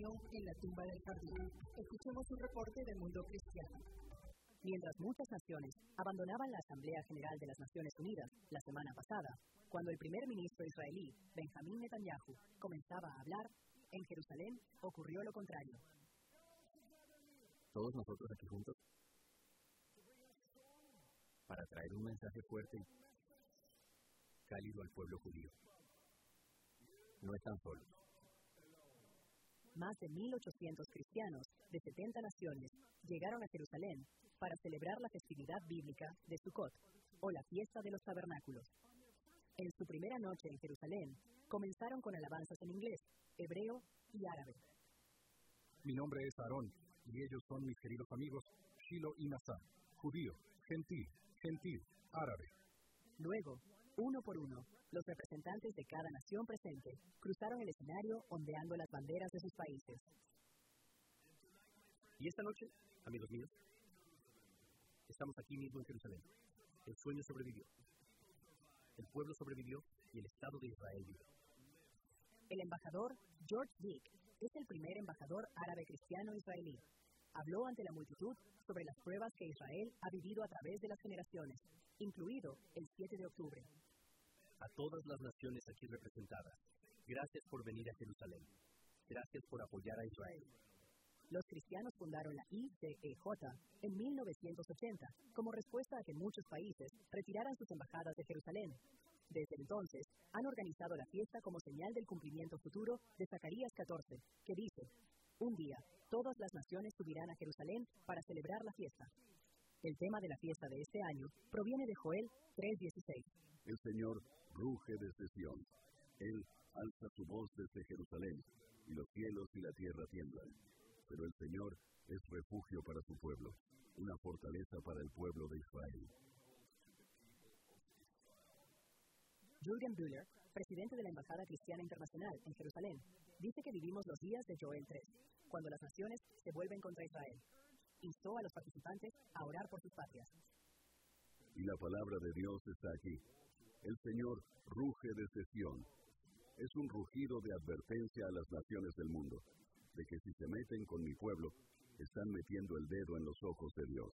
reunión en la tumba del jardín. Escuchemos un reporte del Mundo Cristiano. Mientras muchas naciones abandonaban la Asamblea General de las Naciones Unidas la semana pasada, cuando el primer ministro israelí, Benjamín Netanyahu, comenzaba a hablar, en Jerusalén ocurrió lo contrario. Todos nosotros aquí juntos, para traer un mensaje fuerte y cálido al pueblo judío. No están solos. Más de 1.800 cristianos de 70 naciones llegaron a Jerusalén para celebrar la festividad bíblica de Sukkot, o la fiesta de los tabernáculos. En su primera noche en Jerusalén, comenzaron con alabanzas en inglés, hebreo y árabe. Mi nombre es Aarón, y ellos son mis queridos amigos, Shilo y Nazar, judío, gentil, árabe. Luego, uno por uno, los representantes de cada nación presente cruzaron el escenario ondeando las banderas de sus países. Y esta noche, amigos míos, estamos aquí mismo en Jerusalén. El sueño sobrevivió. El pueblo sobrevivió y el Estado de Israel vivió. El embajador George Dick es el primer embajador árabe cristiano israelí. Habló ante la multitud sobre las pruebas que Israel ha vivido a través de las generaciones, incluido el 7 de octubre. A todas las naciones aquí representadas, gracias por venir a Jerusalén. Gracias por apoyar a Israel. Los cristianos fundaron la ICEJ en 1980 como respuesta a que muchos países retiraran sus embajadas de Jerusalén. Desde entonces, han organizado la fiesta como señal del cumplimiento futuro de Zacarías 14, que dice: un día, todas las naciones subirán a Jerusalén para celebrar la fiesta. El tema de la fiesta de este año proviene de Joel 3:16. El Señor ruge desde Sión. Él alza su voz desde Jerusalén, y los cielos y la tierra tiemblan. Pero el Señor es refugio para su pueblo, una fortaleza para el pueblo de Israel. Jürgen Bühler, presidente de la Embajada Cristiana Internacional en Jerusalén, dice que vivimos los días de Joel 3, cuando las naciones se vuelven contra Israel. Instó a los participantes a orar por sus patrias. Y la palabra de Dios está aquí. El Señor ruge desde Sión. Es un rugido de advertencia a las naciones del mundo, de que si se meten con mi pueblo, están metiendo el dedo en los ojos de Dios.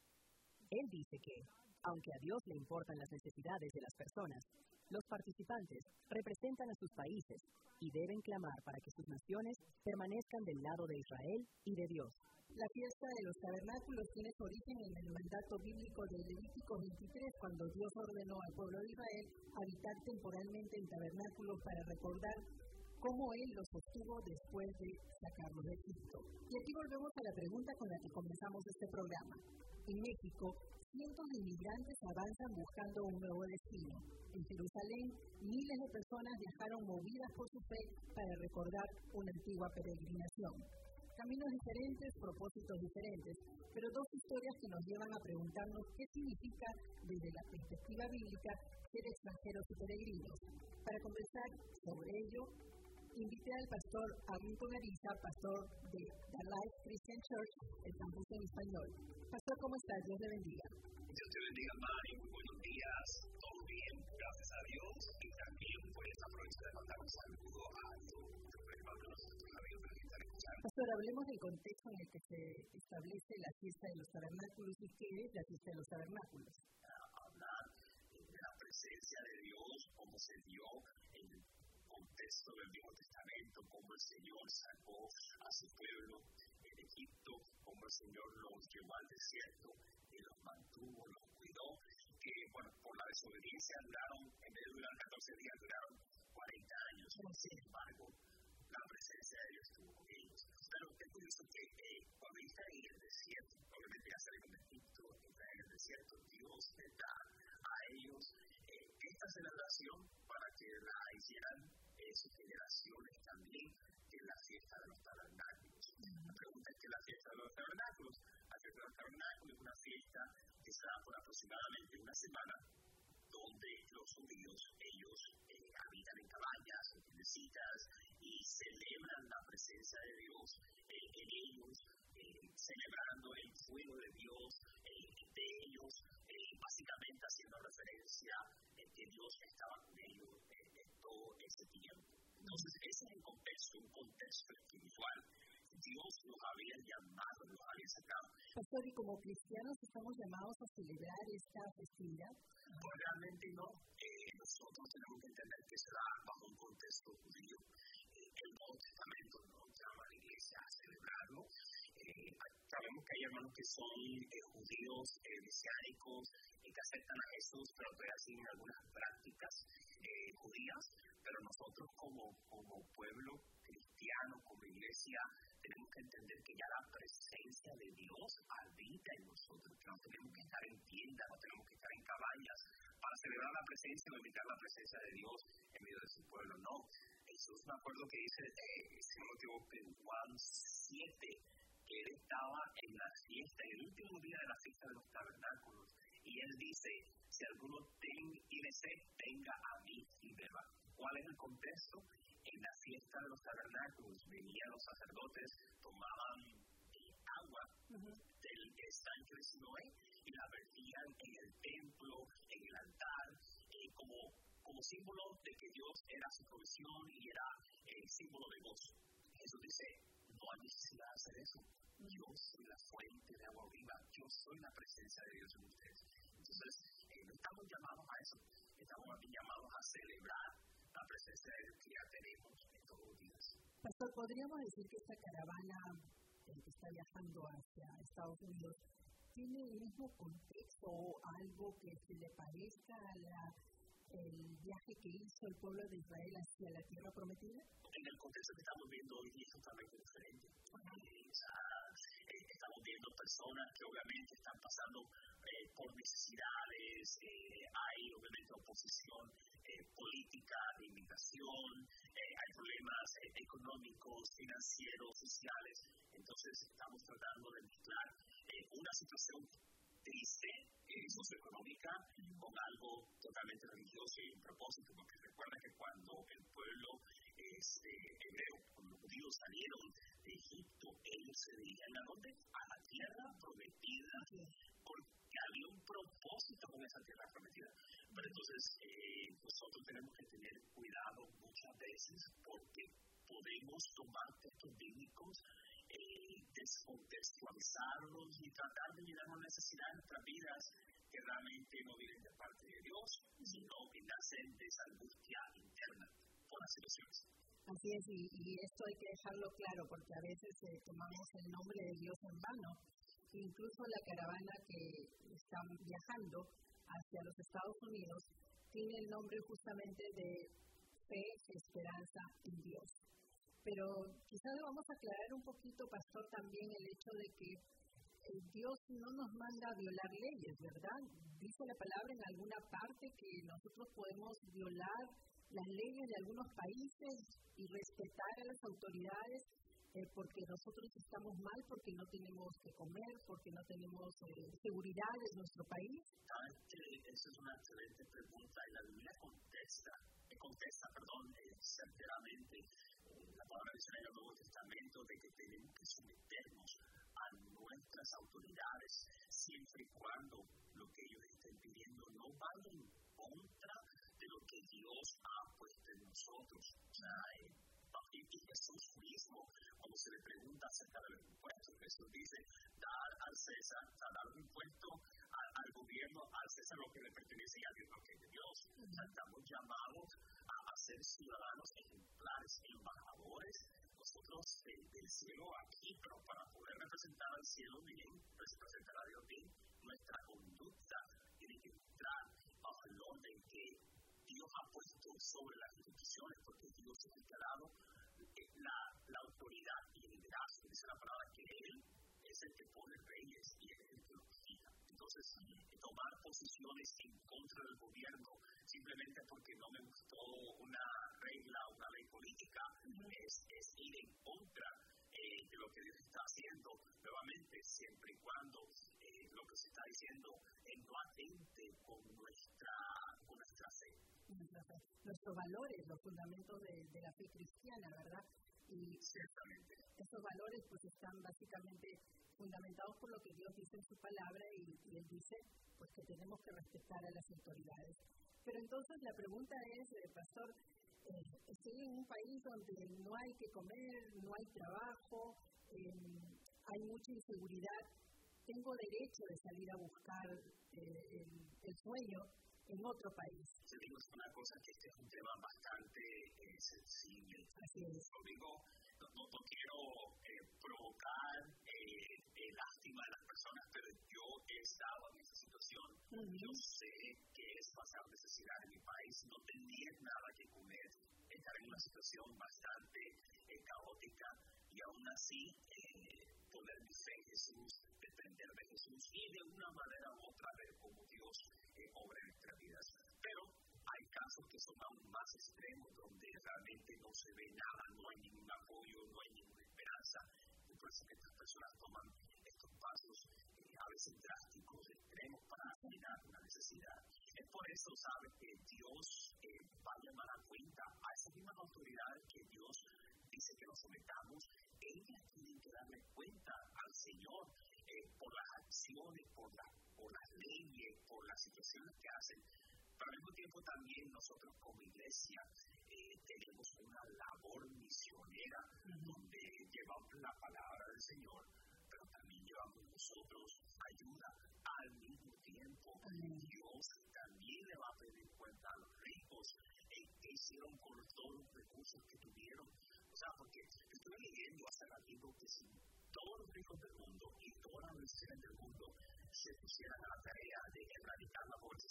Él dice que, aunque a Dios le importan las necesidades de las personas, los participantes representan a sus países y deben clamar para que sus naciones permanezcan del lado de Israel y de Dios. La fiesta de los tabernáculos tiene su origen en el mandato bíblico de Levítico 23, cuando Dios ordenó al pueblo de Israel habitar temporalmente en tabernáculos para recordar cómo Él los sostuvo después de sacarlos de Egipto. Y aquí volvemos a la pregunta con la que comenzamos este programa. En México, cientos de inmigrantes avanzan buscando un nuevo destino. En Jerusalén, miles de personas viajaron movidas por su fe para recordar una antigua peregrinación. Caminos diferentes, propósitos diferentes, pero dos historias que nos llevan a preguntarnos qué significa desde la perspectiva bíblica ser extranjeros y peregrinos. Para conversar sobre ello, invité al pastor Hamilton Ariza, pastor de The Life Christian Church, el campus en español. Pastor, ¿cómo estás? Dios te bendiga. Dios te bendiga, Mari. Muy buenos días. Todo bien, gracias a Dios. Y también puedes aprovechar de mandar un saludo a tu hermano, nuestros amigos que están escuchando. Pastor, hablemos del contexto en el que se establece la fiesta de los tabernáculos y qué es la fiesta de los tabernáculos. Hablar de la presencia de Dios, cómo se dio en el contexto del Viejo Testamento, cómo el Señor sacó a su pueblo de Egipto, cómo el Señor los llevó al desierto y los mantuvo, los cuidó, que bueno, por la desobediencia duraron, en vez de durar 14 días, duraron 40 años. Sin embargo, la presencia de Dios estuvo con ellos. Pero es curioso que cuando Israel en el desierto, probablemente ya salieron de Egipto, Israel en el desierto, Dios les da a ellos esta celebración para que la hicieran sus generaciones también, que es la fiesta de los tabernáculos. La pregunta es que la fiesta de los tabernáculos, la fiesta de los tabernáculos es una fiesta que se da por aproximadamente una semana, donde los judíos, ellos habitan en cabañas, en tiendecitas, y celebran la presencia de Dios en ellos, celebrando el fuego de Dios, de ellos, básicamente haciendo referencia en que Dios estaba con ellos todo ese tiempo. Entonces, ese es el contexto, un contexto espiritual. Dios los había llamado, los había sacado. Pastor, y como cristianos estamos llamados a celebrar esta festividad. Pues realmente no. Nosotros tenemos que entender que se da bajo un contexto judío. El Nuevo Testamento nos llama a la iglesia a celebrarlo. Sabemos que hay hermanos que son judíos mesiánicos y que aceptan a Jesús, pero todavía siguen algunas prácticas judías. Pero nosotros como pueblo cristiano, como iglesia, tenemos que entender que ya la presencia de Dios habita en nosotros, que no tenemos que estar en tiendas, no tenemos que estar en cabañas para celebrar la presencia o evitar la presencia de Dios en medio de su pueblo. No, Jesús, me acuerdo que dice, si no me equivoco, en Juan 7, que él estaba en la fiesta, en el último día de la fiesta de los tabernáculos, y él dice, si alguno tiene sed, venga a mí y beba. ¿Cuál es el contexto? En la fiesta de los tabernáculos venían los sacerdotes, tomaban agua del estanque de Siloé y la vertían en el templo, en el altar, como símbolo de que Dios era su provisión y era símbolo de gozo. Jesús dice, no hay necesidad de hacer eso. Yo soy la fuente de agua viva, yo soy la presencia de Dios en ustedes. Entonces, no estamos llamados a eso, estamos llamados a celebrar la presencia de Dios que ya tenemos en todos los días. Pastor, ¿podríamos decir que esta caravana que está viajando hacia Estados Unidos tiene el mismo contexto o algo que se le parezca el viaje que hizo el pueblo de Israel hacia la tierra prometida? En el contexto que estamos viendo hoy es totalmente diferente. Estamos viendo personas que obviamente están pasando por necesidades, hay obviamente oposición política, de inmigración, hay problemas económicos, financieros, sociales. Entonces estamos tratando de mezclar una situación triste, socioeconómica, con algo totalmente religioso y un propósito, porque recuerda que cuando el pueblo hebreo, cuando los judíos salieron de Egipto, ellos se dirigían ¿a dónde? A la tierra prometida, porque había un propósito con esa tierra prometida. Pero entonces nosotros tenemos que tener cuidado muchas veces, porque podemos tomar textos bíblicos, descontextualizarlos y tratar de llenar una necesidad en nuestras vidas que realmente no vienen de parte de Dios, sino que nacen de esa angustia interna por las situaciones. Así es, y esto hay que dejarlo claro, porque a veces tomamos el nombre de Dios en vano. Incluso la caravana que está viajando hacia los Estados Unidos tiene el nombre justamente de fe, esperanza en Dios. Pero quizás le vamos a aclarar un poquito, pastor, también el hecho de que Dios no nos manda a violar leyes, ¿verdad? Dice la palabra en alguna parte que nosotros podemos violar las leyes de algunos países y respetar a las autoridades porque nosotros estamos mal, porque no tenemos que comer, porque no tenemos seguridad en nuestro país. Esa es una excelente pregunta y la Biblia contesta certeramente. La palabra dice en el Nuevo Testamento de que tenemos que someternos a nuestras autoridades siempre y cuando lo que ellos estén pidiendo no vaya en contra de lo que Dios ha puesto en nosotros. O sea, y Jesús mismo, cuando se le pregunta acerca de los impuestos, Jesús dice, dar al César, dar un impuesto al gobierno, al César lo que le pertenece y a Dios lo que es de Dios. O sea, estamos llamados a ser ciudadanos ejemplares, embajadores, nosotros del cielo aquí, pero para poder representar al cielo bien, representar a Dios bien, nuestra conducta tiene que entrar bajo el orden que Dios ha puesto sobre las instituciones, porque Dios es el que ha dado la autoridad y el liderazgo. Dice la palabra que Él es el que pone reyes y Él es el que los fija. Entonces, tomar posiciones en contra del gobierno simplemente porque no me gustó una regla o una ley política es ir en contra de lo que Dios está haciendo, nuevamente, siempre y cuando lo que se está diciendo no atente con nuestra fe. Nuestros valores, los fundamentos de la fe cristiana, ¿verdad? Y ciertamente estos valores pues están básicamente fundamentados por lo que Dios dice en su palabra y Él dice pues que tenemos que respetar a las autoridades. Pero entonces la pregunta es, pastor, estoy en un país donde no hay que comer, no hay trabajo, hay mucha inseguridad, tengo derecho de salir a buscar el sueño en otro país. Te digo, es una cosa que este es un tema bastante sensible. Así es. No quiero provocar lástima a las personas, pero yo he estado en esa situación. Yo sé que es pasar necesidad en mi país, no tener nada que comer, estar en una situación bastante caótica y aún así poner mi fe en Jesús, depender de Jesús y de una manera u otra ver cómo Dios obra en nuestras vidas. Pero hay casos que son aún más extremos, donde realmente no se ve nada, no hay ningún apoyo, no hay ninguna esperanza. Y por eso que estas personas toman estos pasos a veces drásticos, extremos, para llenar una necesidad. Es por eso, sabes, que Dios va a llamar a cuenta a esas mismas autoridades que Dios dice que nos sometamos. Ellas tienen que darle cuenta al Señor por las acciones, por las leyes, por las situaciones que hacen. Pero al mismo tiempo también nosotros como iglesia tenemos una labor misionera donde llevamos la palabra del Señor, pero también llevamos nosotros ayuda al mismo tiempo. Dios también le va a pedir cuenta a los ricos qué hicieron con todos los recursos que tuvieron. O sea, porque estoy leyendo hace ratito que si todos los ricos del mundo y todas las naciones del mundo se pusieran a la tarea de erradicar la pobreza,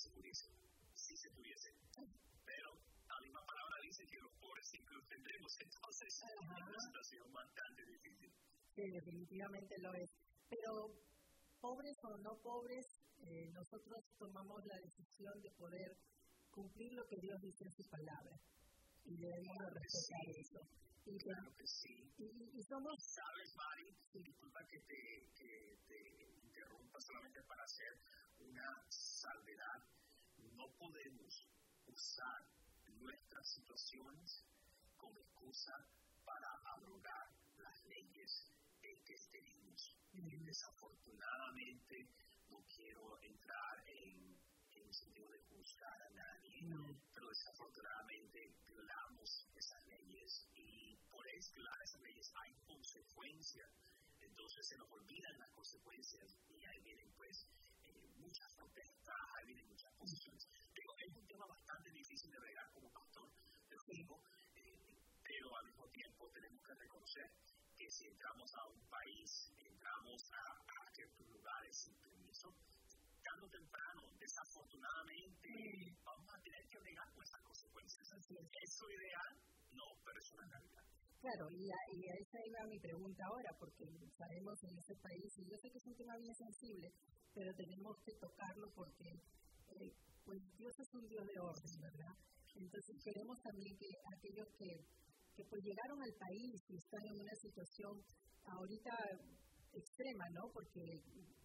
si se tuviese. Pero la misma palabra dice que los pobres siempre los tendremos, entonces es una situación bastante difícil. Sí, definitivamente lo es. Pero pobres o no pobres, nosotros tomamos la decisión de poder cumplir lo que Dios dice en su palabra. Y debemos respetar eso. Y claro que sí. Y somos... ¿Sabes, Mari? Disculpa que te interrumpa solamente para hacer una salvedad. No podemos usar nuestras situaciones como excusa para abrogar las leyes que tenemos. Desafortunadamente, no quiero entrar en el sentido de juzgar a nadie, pero desafortunadamente violamos esas leyes y por violar esas leyes hay consecuencias. Entonces se nos olvidan las consecuencias y ahí vienen pues muchas protestas, ahí vienen muchas posiciones. Digo, es un tema bastante difícil de bregar como pastor, pero al mismo tiempo tenemos que reconocer que si entramos a un país, entramos a ciertos lugares sin permiso, tarde o temprano, desafortunadamente, vamos a tener que bregar con esas consecuencias. ¿Es lo ideal? No, pero es una realidad. Claro, y a esa iba mi pregunta ahora, porque sabemos en este país, y yo sé que es un tema bien sensible, pero tenemos que tocarlo porque pues Dios es un Dios de orden, ¿verdad? Entonces queremos también que aquellos que pues llegaron al país y están en una situación ahorita extrema, ¿no? Porque